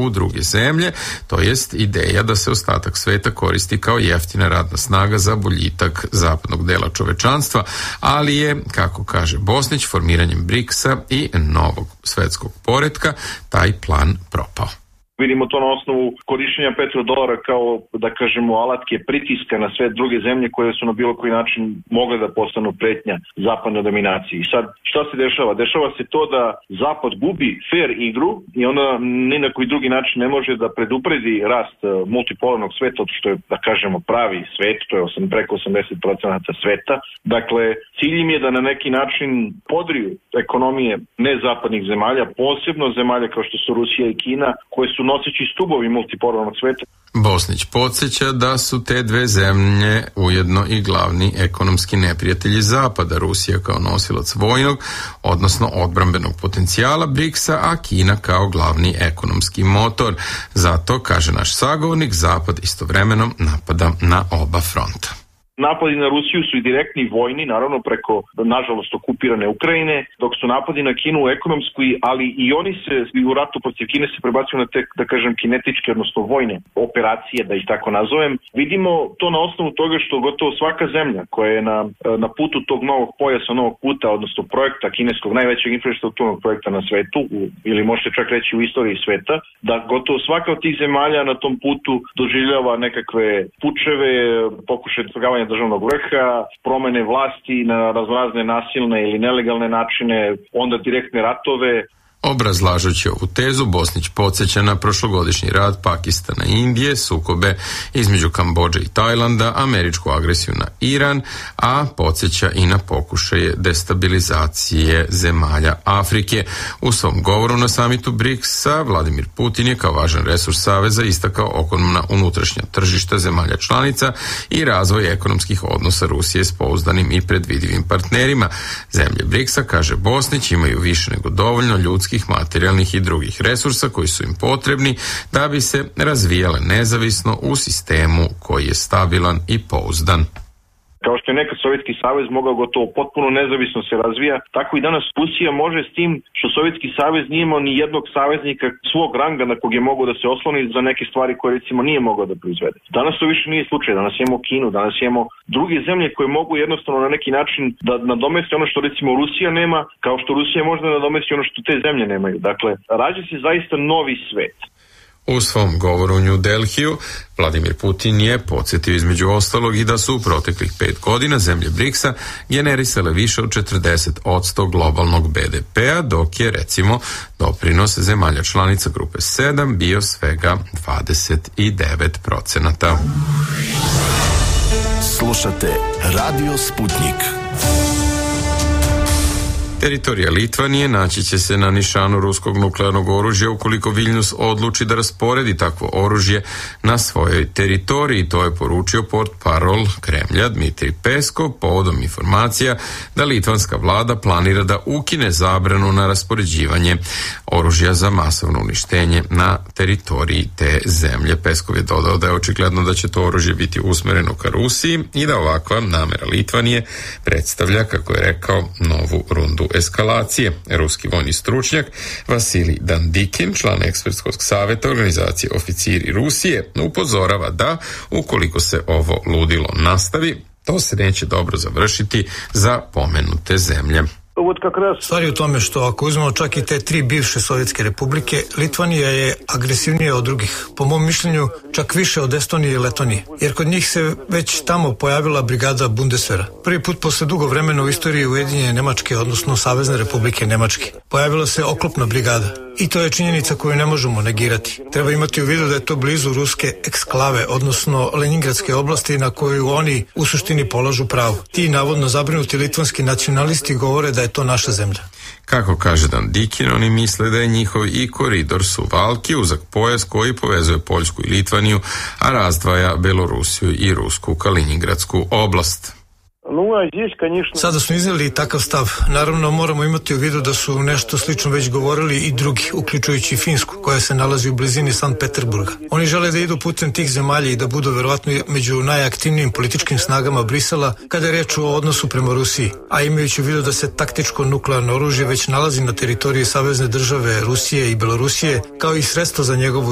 u druge zemlje, to jest ideja da se ostatak sveta koristi kao jeftina radna snaga za boljitak zapadnog dela čovečanstva, ali je, kako kaže Bosnić, formiranjem BRICS-a i novog svetskog poretka taj plan propao. Vidimo to na osnovu korišćenja petrodolara kao, da kažemo, alatke pritiska na sve druge zemlje koje su na bilo koji način mogle da postanu pretnja zapadnoj dominaciji. I sad, šta se dešava? Dešava se to da Zapad gubi fair igru i onda ni na koji drugi način ne može da predupredi rast multipolarnog sveta, što je, da kažemo, pravi svet, to je preko 80% sveta. Dakle, cilj im je da na neki način podriju ekonomije nezapadnih zemalja, posebno zemalja kao što su Rusija i Kina, koje su noseći stubovi multipolarnog sveta. Bosnić podsjeća da su te dve zemlje ujedno i glavni ekonomski neprijatelji Zapada, Rusija kao nosilac vojnog, odnosno odbrambenog potencijala BRICS-a, a Kina kao glavni ekonomski motor. Zato, kaže naš sagovornik, Zapad istovremeno napada na oba fronta. Napadi na Rusiju su i direktni vojni, naravno preko, nažalost, okupirane Ukrajine, dok su napadi na Kinu ekonomski, ali i oni se u ratu protiv Kine se prebacuju na te, da kažem, kinetičke, odnosno vojne operacije, da ih tako nazovem. Vidimo to na osnovu toga što gotovo svaka zemlja koja je na putu tog novog pojasa, novog puta, odnosno projekta kineskog, najvećeg infrastrukturnog projekta na svetu, ili možete čak reći u istoriji sveta, da gotovo svaka od tih zemalja na tom putu doživljava nekakve pučeve, pokušaje trgavanja državnog vrha, promene vlasti na raznorazne nasilne ili nelegalne načine, onda direktne ratove. Obrazlažući ovu tezu, Bosnić podsjeća na prošlogodišnji rad Pakistana i Indije, sukobe između Kambodže i Tajlanda, američku agresiju na Iran, a podsjeća i na pokušaje destabilizacije zemalja Afrike. U svom govoru na samitu BRICS-a Vladimir Putin je kao važan resurs saveza istakao ogromna unutrašnja tržišta zemalja članica i razvoj ekonomskih odnosa Rusije s pouzdanim i predvidivim partnerima. Zemlje BRICS-a, kaže Bosnić, imaju više nego dovoljno ljudskih, materijalnih i drugih resursa koji su im potrebni da bi se razvijale nezavisno u sistemu koji je stabilan i pouzdan. Kao što je nekad Sovjetski savez mogao gotovo potpuno nezavisno se razvija, tako i danas Rusija može s tim što Sovjetski savez nije imao ni jednog saveznika svog ranga na kog je mogao da se osloni za neke stvari koje recimo nije mogao da proizvede. Danas to više nije slučaj, danas imamo Kinu, danas imamo druge zemlje koje mogu jednostavno na neki način da nadomesti ono što recimo Rusija nema, kao što Rusija može da nadomesti ono što te zemlje nemaju. Dakle, rađa se zaista novi svet. U svom govoru u New Delhiju Vladimir Putin je podsjetio između ostalog i da su u proteklih 5 godina zemlje BRICS-a generisale više od 40% globalnog BDP-a, dok je recimo doprinos zemalja članica grupe 7 bio svega 29%. Slušate Radio Sputnik. Teritorija Litvanije naći će se na nišanu ruskog nuklearnog oružja ukoliko Viljnus odluči da rasporedi takvo oružje na svojoj teritoriji. To je poručio portparol Kremlja Dmitrij Peskov povodom informacija da litvanska vlada planira da ukine zabranu na raspoređivanje oružja za masovno uništenje na teritoriji te zemlje. Peskov je dodao da je očigledno da će to oružje biti usmereno ka Rusiji i da ovakva namera Litvanije predstavlja, kako je rekao, novu rundu eskalacije. Ruski vojni stručnjak Vasilij Dandikin, član ekspertskog saveta organizacije Oficiri Rusije, upozorava da ukoliko se ovo ludilo nastavi, to se neće dobro završiti za pomenute zemlje. Stvar je u tome što ako uzmemo čak i te 3 bivše sovjetske republike, Litvanija je agresivnija od drugih. Po mom mišljenju čak više od Estonije i Letonije. Jer kod njih se već tamo pojavila brigada Bundeswehra. Prvi put posle dugo vremena u istoriji Ujedinjene Nemačke, odnosno Savezne Republike Nemačke. Pojavila se oklopna brigada. I to je činjenica koju ne možemo negirati. Treba imati u vidu da je to blizu ruske eksklave, odnosno Leningradske oblasti na koju oni u suštini polažu pravo. Ti navodno zabrinuti litvanski nacionalisti govore da je to naša zemlja. Kako kaže Dandikin, oni misle da je njihov i koridor Suvalki, uzak pojas koji povezuje Poljsku i Litvaniju, a razdvaja Belorusiju i rusku Kaliningradsku oblast. Sada smo iznijeli takav stav. Naravno, moramo imati u vidu da su nešto slično već govorili i drugi, uključujući Finsku, koja se nalazi u blizini Sankt Peterburga. Oni žele da idu putem tih zemalja i da budu verovatno među najaktivnijim političkim snagama Brisela kada je reč o odnosu prema Rusiji, a imajući u vidu da se taktičko nuklearno oružje već nalazi na teritoriji Savezne države Rusije i Belorusije, kao i sredstvo za njegovu